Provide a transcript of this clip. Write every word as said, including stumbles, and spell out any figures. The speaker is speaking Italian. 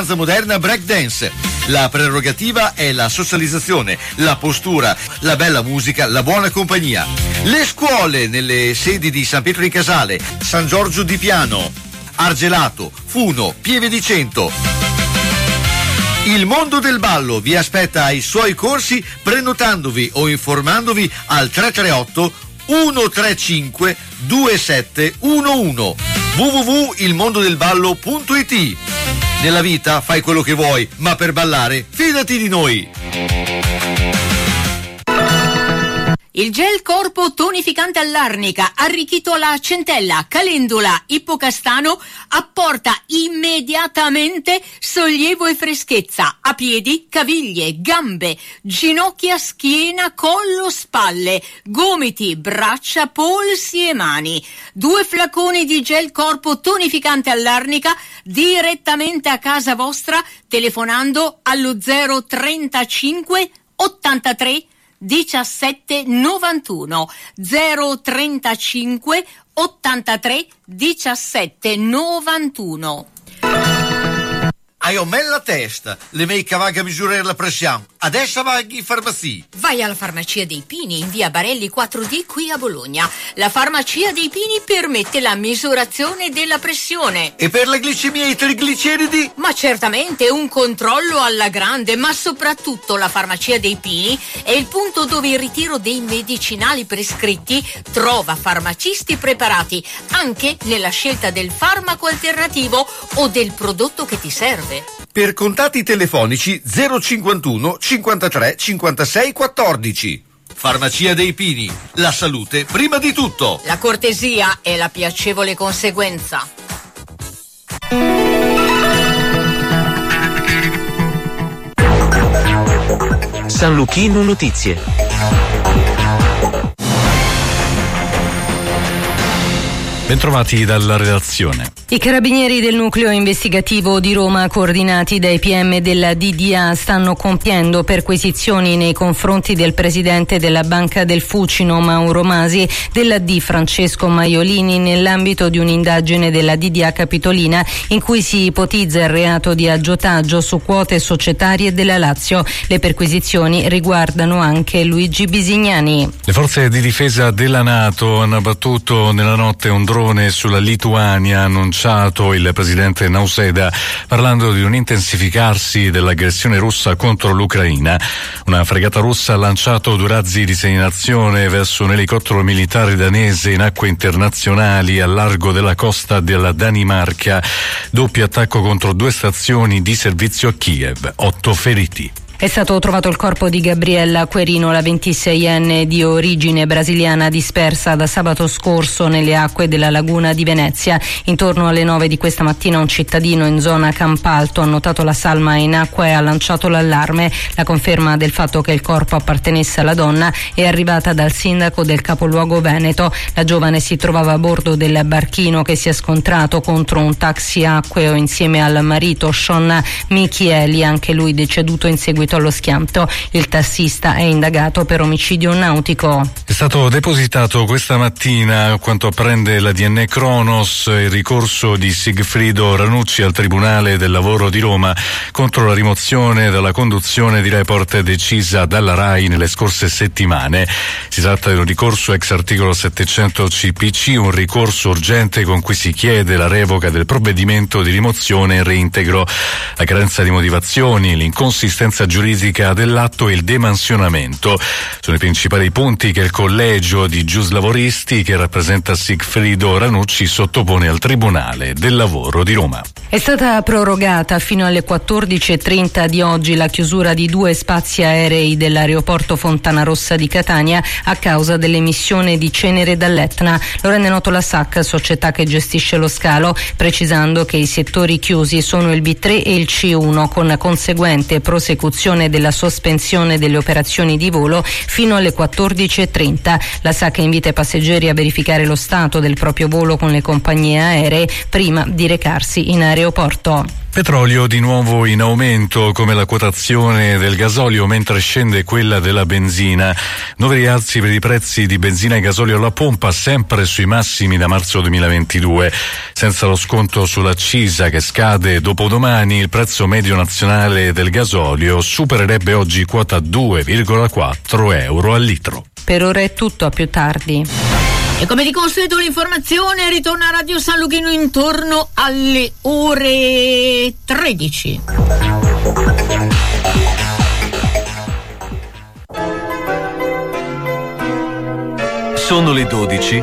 moderna breakdance. La prerogativa è la socializzazione, la postura, la bella musica, la buona compagnia. Le scuole nelle sedi di San Pietro di Casale, San Giorgio di Piano, Argelato, Funo, Pieve di Cento. Il mondo del ballo vi aspetta ai suoi corsi prenotandovi o informandovi al tre tre otto uno tre cinque due sette uno uno w w w punto il mondo del ballo punto i t. Nella vita fai quello che vuoi, ma per ballare fidati di noi. Il gel corpo tonificante all'arnica, arricchito alla centella, calendula, ippocastano, apporta immediatamente sollievo e freschezza a piedi, caviglie, gambe, ginocchia, schiena, collo, spalle, gomiti, braccia, polsi e mani. Due flaconi di gel corpo tonificante all'arnica direttamente a casa vostra telefonando allo zero trentacinque ottantatré diciassette novantuno zero trentacinque ottantatré diciassette novantuno. Hai un me la testa, le mei cavaghe a misurare la pressione. Adesso vai in farmacia. Vai alla Farmacia dei Pini in via Barelli quattro D qui a Bologna. La Farmacia dei Pini permette la misurazione della pressione. E per la glicemia e i trigliceridi? Ma certamente un controllo alla grande, ma soprattutto la Farmacia dei Pini è il punto dove il ritiro dei medicinali prescritti trova farmacisti preparati anche nella scelta del farmaco alternativo o del prodotto che ti serve. Per contatti telefonici zero cinquantuno cinquantatré cinquantasei quattordici. Farmacia dei Pini, la salute prima di tutto. La cortesia è la piacevole conseguenza. San Luchino Notizie. Bentrovati dalla redazione. I carabinieri del nucleo investigativo di Roma, coordinati dai P M della D D A, stanno compiendo perquisizioni nei confronti del presidente della Banca del Fucino, Mauro Masi, della D Francesco Maiolini, nell'ambito di un'indagine della D D A Capitolina in cui si ipotizza il reato di aggiotaggio su quote societarie della Lazio. Le perquisizioni riguardano anche Luigi Bisignani. Le forze di difesa della NATO hanno abbattuto nella notte un drone sulla Lituania, ha annunciato il presidente Nauseda, parlando di un intensificarsi dell'aggressione russa contro l'Ucraina. Una fregata russa ha lanciato due razzi di segnalazione verso un elicottero militare danese in acque internazionali a largo della costa della Danimarca. Doppio attacco contro due stazioni di servizio a Kiev, otto feriti. È stato trovato il corpo di Gabriella Querino, la ventiseienne di origine brasiliana, dispersa da sabato scorso nelle acque della laguna di Venezia. Intorno alle nove di questa mattina un cittadino in zona Campalto ha notato la salma in acqua e ha lanciato l'allarme. La conferma del fatto che il corpo appartenesse alla donna è arrivata dal sindaco del capoluogo veneto. La giovane si trovava a bordo del barchino che si è scontrato contro un taxi acqueo insieme al marito Sean Michieli, anche lui deceduto in seguito allo schianto. Il tassista è indagato per omicidio nautico. È stato depositato questa mattina, a quanto apprende la D N E Cronos, il ricorso di Sigfrido Ranucci al Tribunale del Lavoro di Roma contro la rimozione dalla conduzione di Report decisa dalla RAI nelle scorse settimane. Si tratta di un ricorso ex articolo settecento C P C, un ricorso urgente con cui si chiede la revoca del provvedimento di rimozione e reintegro. La carenza di motivazioni, l'inconsistenza giuridica dell'atto e il demansionamento sono i principali punti che il collegio di giuslavoristi, che rappresenta Sigfrido Ranucci, sottopone al Tribunale del Lavoro di Roma. È stata prorogata fino alle quattordici e trenta di oggi la chiusura di due spazi aerei dell'aeroporto Fontanarossa di Catania a causa dell'emissione di cenere dall'Etna. Lo rende noto la S A C, società che gestisce lo scalo, precisando che i settori chiusi sono il B tre e il C uno, con conseguente prosecuzione della sospensione delle operazioni di volo fino alle quattordici e trenta. La S A C invita i passeggeri a verificare lo stato del proprio volo con le compagnie aeree prima di recarsi in aeroporto. Petrolio di nuovo in aumento, come la quotazione del gasolio, mentre scende quella della benzina. Nuovi rialzi per i prezzi di benzina e gasolio alla pompa, sempre sui massimi da marzo duemilaventidue. Senza lo sconto sull'accisa che scade dopodomani, il prezzo medio nazionale del gasolio supererebbe oggi quota due virgola quattro euro al litro. Per ora è tutto, a più tardi. E come di consueto l'informazione ritorna a Radio San Luchino intorno alle ore tredici. Sono le dodici